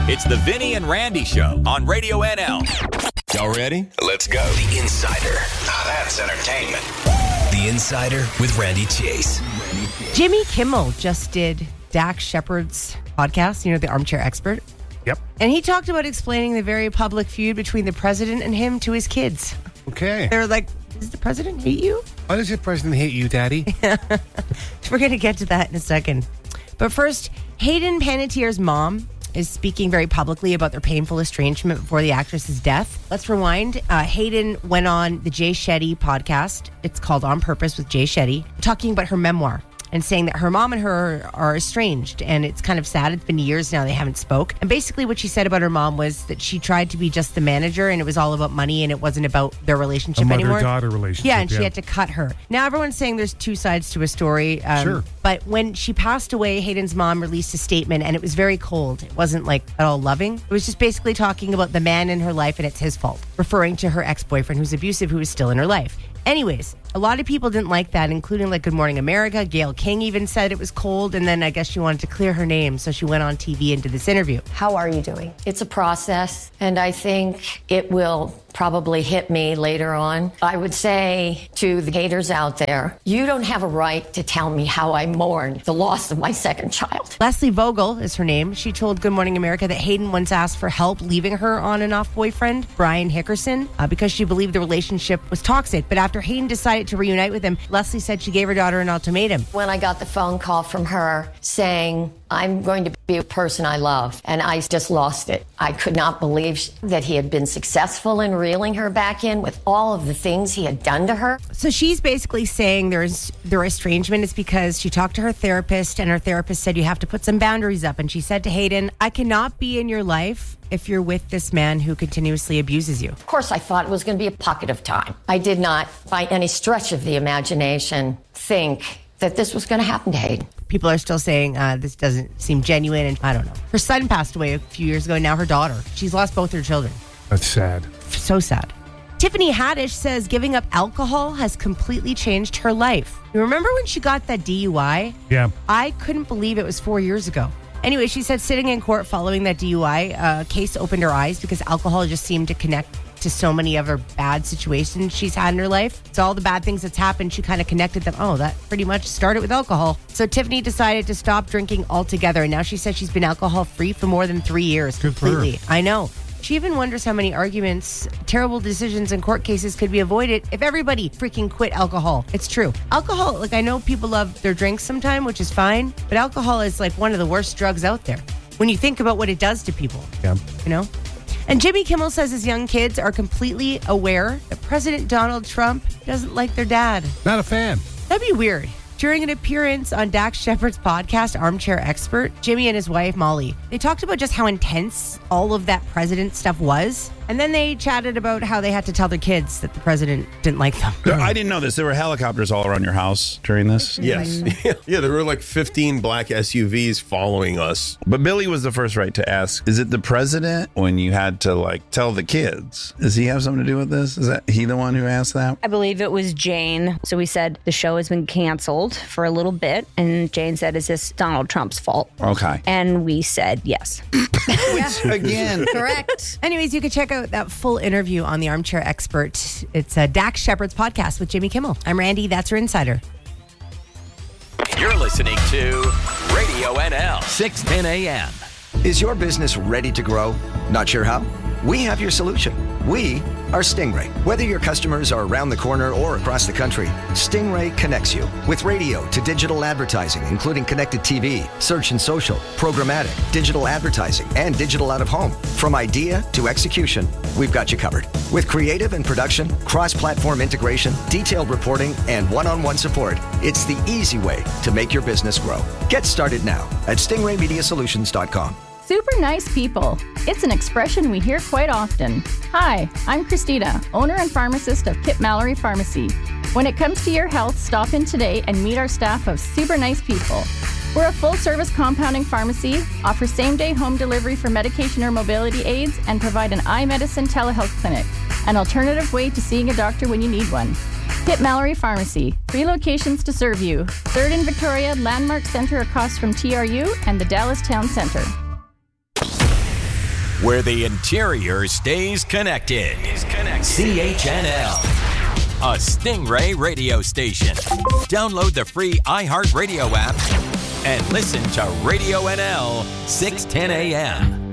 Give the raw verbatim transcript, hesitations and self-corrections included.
It's the Vinny and Randy Show on Radio N L. Y'all ready? Let's go. The Insider. Now that's entertainment. The Insider with Randy Chase. Jimmy Kimmel just did Dax Shepard's podcast, you know, the Armchair Expert. Yep. And he talked about explaining the very public feud between the president and him to his kids. Okay. They're like, does the president hate you? Why does the president hate you, Daddy? We're going to get to that in a second. But first, Hayden Panettiere's mom is speaking very publicly about their painful estrangement before the actress's death. Let's rewind. Uh, Hayden went on the Jay Shetty podcast. It's called On Purpose with Jay Shetty, talking about her memoir and saying that her mom and her are estranged, and it's kind of sad. It's been years now they haven't spoke. And basically what she said about her mom was that she tried to be just the manager, and it was all about money, and it wasn't about their relationship a anymore. mother-daughter relationship. Yeah, and yeah. she had to cut her. Now everyone's saying there's two sides to a story. Um, Sure. But when she passed away, Hayden's mom released a statement, and it was very cold. It wasn't like at all loving. It was just basically talking about the man in her life, and it's his fault, referring to her ex-boyfriend who's abusive, who is still in her life. Anyways, a lot of people didn't like that, including like Good Morning America. Gayle King even said it was cold, and then I guess she wanted to clear her name, so she went on T V and did this interview. How are you doing? It's a process, and I think it will probably hit me later on. I would say to the haters out there, you don't have a right to tell me how I mourn the loss of my second child. Leslie Vogel is her name. She told Good Morning America that Hayden once asked for help leaving her on and off boyfriend, Brian Hickerson, uh, because she believed the relationship was toxic. But after Hayden decided to reunite with him, Leslie said she gave her daughter an ultimatum. When I got the phone call from her saying, I'm going to be a person I love, and I just lost it. I could not believe that he had been successful in reeling her back in with all of the things he had done to her. So she's basically saying there's their estrangement is because she talked to her therapist, and her therapist said you have to put some boundaries up. And she said to Hayden, I cannot be in your life if you're with this man who continuously abuses you. Of course, I thought it was going to be a pocket of time. I did not, by any stretch of the imagination, think that this was going to happen to Hayden. People are still saying uh, this doesn't seem genuine, and I don't know. Her son passed away a few years ago, now her daughter. She's lost both her children. That's sad. So sad. Tiffany Haddish says giving up alcohol has completely changed her life. You remember when she got that D U I? Yeah. I couldn't believe it was four years ago. Anyway, she said sitting in court following that D U I uh, case opened her eyes because alcohol just seemed to connect to so many other bad situations she's had in her life. So all the bad things that's happened, she kind of connected them. Oh, that pretty much started with alcohol. So Tiffany decided to stop drinking altogether. And now she says she's been alcohol free for more than three years. Good for her. Completely. I know. She even wonders how many arguments, terrible decisions, and court cases could be avoided if everybody freaking quit alcohol. It's true. Alcohol, like I know people love their drinks sometime, which is fine, but alcohol is like one of the worst drugs out there when you think about what it does to people. Yeah. You know? And Jimmy Kimmel says his young kids are completely aware that President Donald Trump doesn't like their dad. Not a fan. That'd be weird. During an appearance on Dax Shepard's podcast, Armchair Expert, Jimmy and his wife, Molly, they talked about just how intense all of that president stuff was. And then they chatted about how they had to tell their kids that the president didn't like them. I didn't know this. There were helicopters all around your house during this. Yes. Yeah, there were like fifteen black S U Vs following us. But Billy was the first right to ask, is it the president when you had to like tell the kids? Does he have something to do with this? Is that he the one who asked that? I believe it was Jane. So we said the show has been canceled for a little bit. And Jane said, is this Donald Trump's fault? Okay. And we said yes. Again. Correct. Anyways, you can check out that full interview on the Armchair Expert. It's uh, Dax Shepard's podcast with Jimmy Kimmel. I'm Randy. That's her insider. You're listening to Radio N L, six ten a.m. Is your business ready to grow? Not sure how? We have your solution. We are Stingray. Whether your customers are around the corner or across the country, Stingray connects you with radio to digital advertising, including connected T V, search and social, programmatic, digital advertising, and digital out of home. From idea to execution, we've got you covered. With creative and production, cross-platform integration, detailed reporting, and one-on-one support, it's the easy way to make your business grow. Get started now at stingray media solutions dot com. Super nice people. It's an expression we hear quite often. Hi, I'm Christina, owner and pharmacist of Kip Mallory Pharmacy. When it comes to your health, stop in today and meet our staff of super nice people. We're a full-service compounding pharmacy, offer same-day home delivery for medication or mobility aids, and provide an eye medicine telehealth clinic, an alternative way to seeing a doctor when you need one. Kip Mallory Pharmacy, three locations to serve you. Third in Victoria, Landmark Center across from T R U, and the Dallas Town Center. where the interior stays connected. C H N L, a Stingray radio station. Download the free iHeartRadio app and listen to Radio N L six ten A M.